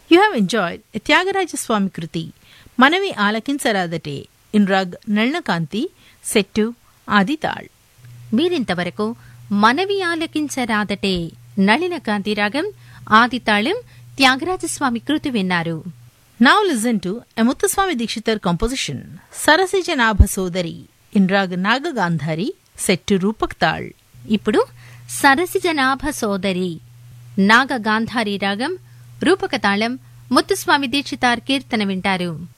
You have enjoyed a Tyagaraja Kruti, Manavi Alakinsarādate, in rag Nalnakanti, set to Adital. మీరింతవరకు మనవి ఆలకించరాదటే నళినకాంతి రాగం ఆదితాళం త్యాగరాజస్వామి కృతి విన్నారు. Now listen to a Muthuswami Dikshitar composition, Sarasijanabha Sodari, in rag Naga Gandhari, set to Rupak Tal. ఇప్పుడు సరసిజనాభ సోదరి నాగ గాంధారి రాగం రూపక తాళం ముత్తుస్వామి దీక్షితార్ కీర్తన వింటారు.